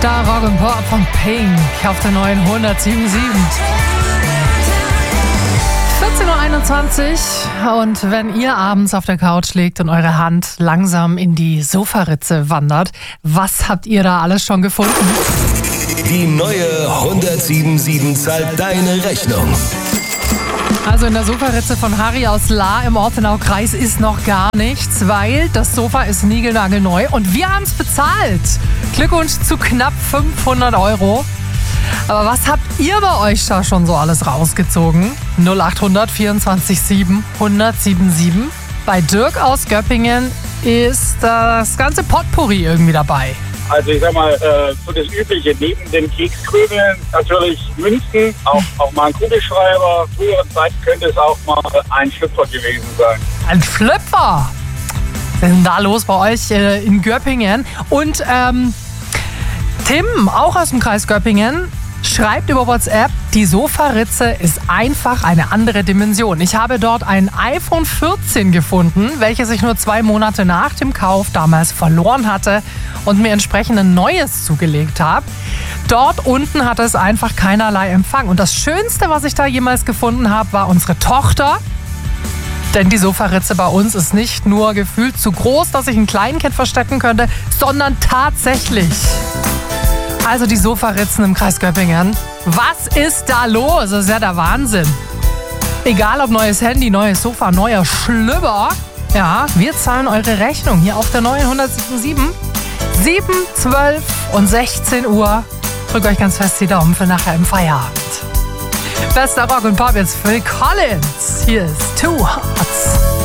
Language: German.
Da Rock and Pop von Pink auf der neuen 107.7. 14.21 Uhr und wenn ihr abends auf der Couch liegt und eure Hand langsam in die Sofaritze wandert, was habt ihr da alles schon gefunden? Die neue 107.7 zahlt deine Rechnung. Also in der Sofaritze von Harry aus Lahr im Ortenaukreis ist noch gar nichts, weil das Sofa ist niegelnagelneu und wir haben es bezahlt. Glückwunsch zu knapp 500 Euro. Aber was habt ihr bei euch da schon so alles rausgezogen? 0800 24 7 1077. Bei Dirk aus Göppingen ist das ganze Potpourri irgendwie dabei. Also ich sag mal, so das Übliche, neben den Kekskrümeln natürlich Münzen, auch mal ein Kugelschreiber. Früheren Zeiten könnte es auch mal ein Schlüpfer gewesen sein. Ein Schlüpfer? Was ist denn da los bei euch in Göppingen? Und Tim, auch aus dem Kreis Göppingen, schreibt über WhatsApp, die Sofaritze ist einfach eine andere Dimension. Ich habe dort ein iPhone 14 gefunden, welches ich nur 2 Monate nach dem Kauf damals verloren hatte und mir entsprechend ein neues zugelegt habe. Dort unten hatte es einfach keinerlei Empfang. Und das Schönste, was ich da jemals gefunden habe, war unsere Tochter. Denn die Sofaritze bei uns ist nicht nur gefühlt zu groß, dass ich ein Kleinkind verstecken könnte, sondern tatsächlich. Also die Sofaritzen im Kreis Göppingen. Was ist da los? Das ist ja der Wahnsinn. Egal ob neues Handy, neues Sofa, neuer Schlüpper. Ja, wir zahlen eure Rechnung hier auf der neuen 107.7. 7, 12 und 16 Uhr. Drückt euch ganz fest die Daumen für nachher im Feierabend. Bester Rock und Pop jetzt Phil Collins. Hier ist Too Hot.